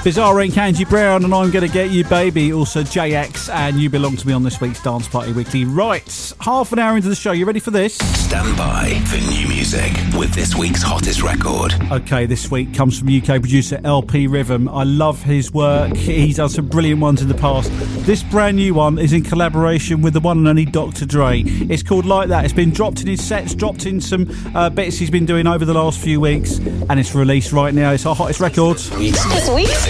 Bizarre and Kanji Brown and I'm Gonna Get You Baby. Also JX and You Belong to Me on this week's Dance Party Weekly. Right, half an hour into the show. You ready for this? Stand by for new music with this week's hottest record. Okay, this week comes from UK producer LP Rhythm. I love his work. He's done some brilliant ones in the past. This brand new one is in collaboration with the one and only Dr. Dre. It's called Like That. It's been dropped in his sets, dropped in some bits he's been doing over the last few weeks, and it's released right now. It's our hottest record. This week's